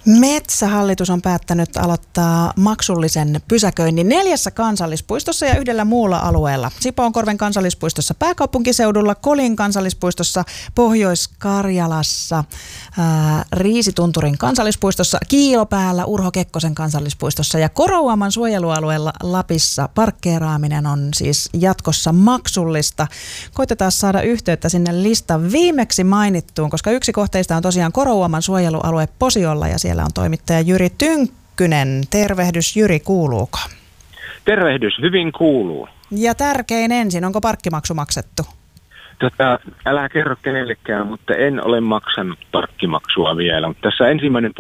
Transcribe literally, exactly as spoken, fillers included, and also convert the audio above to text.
Metsähallitus on päättänyt aloittaa maksullisen pysäköinnin neljässä kansallispuistossa ja yhdellä muulla alueella. Sipoonkorven kansallispuistossa pääkaupunkiseudulla, Kolin kansallispuistossa Pohjois-Karjalassa, ää, Riisitunturin kansallispuistossa, Kiilopäällä, Urho Kekkosen kansallispuistossa ja Korouaman suojelualueella Lapissa. Parkkeeraaminen on siis jatkossa maksullista. Koitetaan saada yhteyttä sinne listan viimeksi mainittuun, koska yksi kohteista on tosiaan Korouaman suojelualue Posiolla ja siellä Siellä on toimittaja Jyri Tynkkynen. Tervehdys Jyri, kuuluuko? Tervehdys, hyvin kuuluu. Ja tärkein ensin, onko parkkimaksu maksettu? Tota, älä kerro kenellekään, mutta en ole maksanut parkkimaksua vielä. Mutta tässä ensimmäinen